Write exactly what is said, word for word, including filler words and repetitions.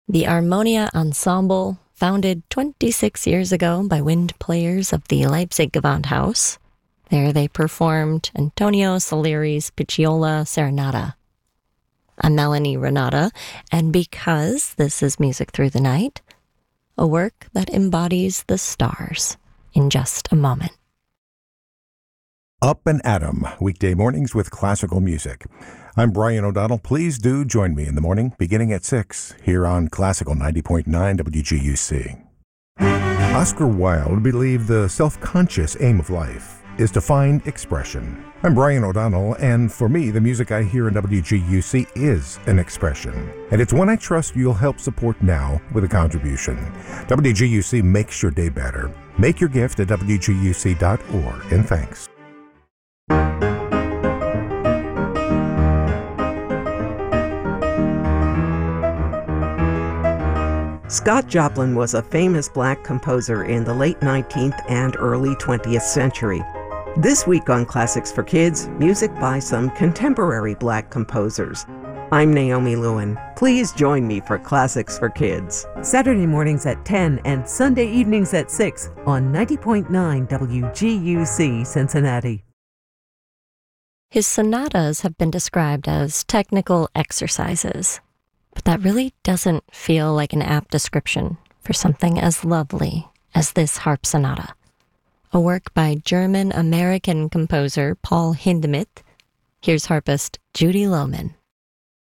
The Armonia Ensemble, founded twenty-six years ago by wind players of the Leipzig Gewandhaus. There they performed Antonio Salieri's Picciola Serenata. I'm Melanie Renata, and because this is Music Through the Night, a work that embodies the stars in just a moment. Up and Atom, weekday mornings with classical music. I'm Brian O'Donnell. Please do join me in the morning, beginning at six, here on Classical ninety point nine W G U C. Oscar Wilde believed the self-conscious aim of life is to find expression. I'm Brian O'Donnell, and for me, the music I hear in W G U C is an expression. And it's one I trust you'll help support now with a contribution. W G U C makes your day better. Make your gift at W G U C dot org, and thanks. Scott Joplin was a famous black composer in the late nineteenth and early twentieth century. This week on Classics for Kids, music by some contemporary black composers. I'm Naomi Lewin. Please join me for Classics for Kids. Saturday mornings at ten and Sunday evenings at six on ninety point nine W G U C Cincinnati. His sonatas have been described as technical exercises, but that really doesn't feel like an apt description for something as lovely as this harp sonata, a work by German-American composer Paul Hindemith. Here's harpist Judy Lohman.